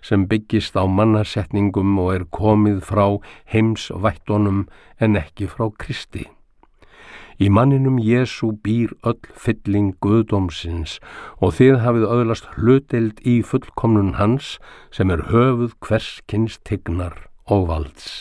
sem byggist á mannasetningum og er komið frá heimsvættunum en ekki frá Kristi. Í manninum Jesú býr öll fylling guðdómsins og þið hafið öðlast hlutdeild í fullkomnun hans sem er höfuð hvers kyns tignar og valds.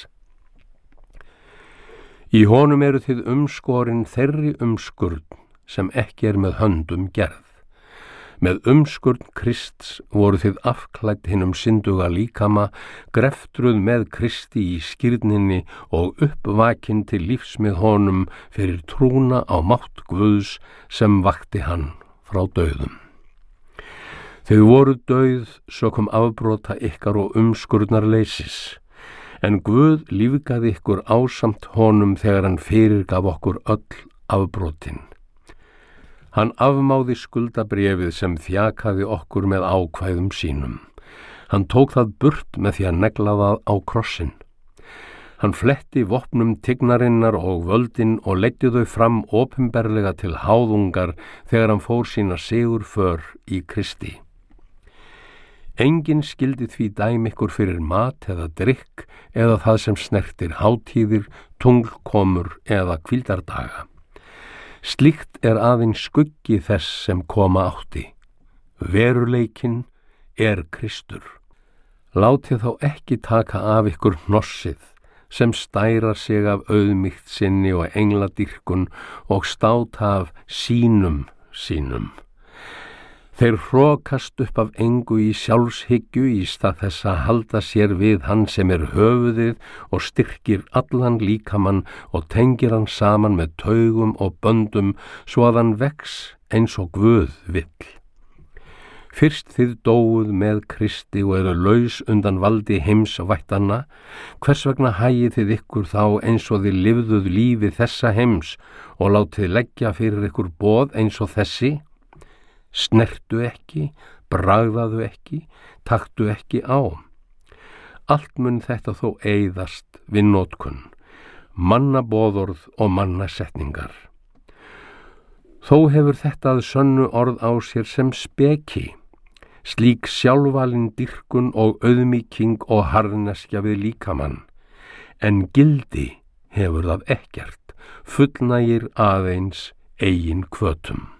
Í honum eru þið umskorin þeirri umskurn sem ekki er með höndum gerð. Með umskurn Krists voru þið afklædd hinum synduga líkama, greftruð með Kristi í skírninni og uppvakin til lífs með honum fyrir trúna á mátt Guðs sem vakti hann frá dauðum. Þið voru dauð sökum afbrota ykkar og umskurnarleysis, en Guð lífgaði ykkur ásamt honum þegar hann fyrirgaf okkur öll afbrotin. Hann afmáði skuldabréfið sem þjakaði okkur með ákvæðum sínum. Hann tók það burt með því að negla það á krossin. Hann fletti vopnum tignarinnar og völdin og leiddi þau fram opinberlega til háðungar þegar hann fór sína sigurför í Kristi. Enginn skyldi því dæmi ykkur fyrir mat eða drykk eða það sem snertir hátíðir, tunglkomur eða hvíldardaga. Slíkt er aðeins skuggi þess sem koma átti. Veruleikinn er Kristur. Látið þá ekki taka af ykkur hnossið sem stærar sig af auðmýkt sinni og engladýrkun og státa af sínum. Þeir hrokast upp af engu í sjálfshyggju í stað þess að halda sér við hann sem er höfuðið og styrkir allan líkamann og tengir hann saman með taugum og böndum svo að hann vex eins og Guð vill. Fyrst þið dóuð með Kristi og eru laus undan valdi heimsvættanna, hvers vegna hagið þið ykkur þá eins og þið lifðuð lífi þessa heims og látið leggja fyrir ykkur boð eins og þessi? Snertu ekki, bragðaðu ekki, taktu ekki á. Allt mun þetta þó eyðast við notkun, mannaboðorð og mannasetningar. Þó hefur þetta að sönnu orð á sér sem speki, slík sjálfvalin dýrkun og auðmýking og harðneskja við líkamann, en gildi hefur það ekkert, fullnægir aðeins eigin hvötum.